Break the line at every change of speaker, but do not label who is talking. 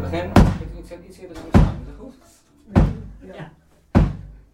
begin, ik zet iets eerder aan staan, is dat goed?
Ja.